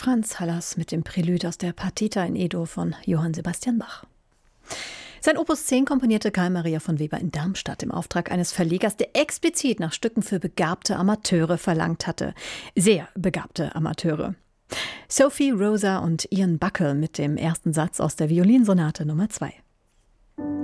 Franz Hallas mit dem Prälude aus der Partita in E-Dur von Johann Sebastian Bach. Sein Opus 10 komponierte Karl Maria von Weber in Darmstadt im Auftrag eines Verlegers, der explizit nach Stücken für begabte Amateure verlangt hatte. Sehr begabte Amateure. Sophie, Rosa und Ian Buckle mit dem ersten Satz aus der Violinsonate Nummer 2.